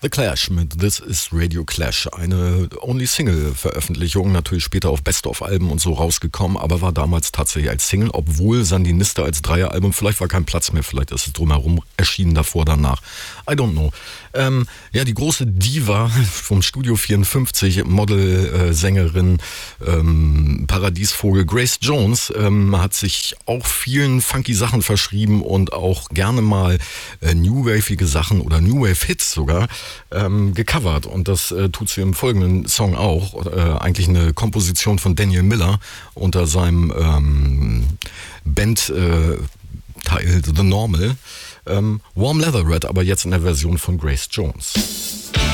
The Clash mit This is Radio Clash. Eine Only-Single-Veröffentlichung, natürlich später auf Best-of-Alben und so rausgekommen, aber war damals tatsächlich als Single, obwohl Sandinista als Dreieralbum, vielleicht war kein Platz mehr, vielleicht ist es drumherum erschienen, davor, danach. I don't know. Ja, die große Diva vom Studio 54, Model, Sängerin, Paradiesvogel Grace Jones, hat sich auch vielen funky Sachen verschrieben und auch gerne mal New Wave-ige Sachen oder New Wave-Hits sogar gecovert. Und das tut sie im folgenden Song auch. Eigentlich eine Komposition von Daniel Miller unter seinem Bandteil The Normal. Warm Leather Red, aber jetzt in der Version von Grace Jones.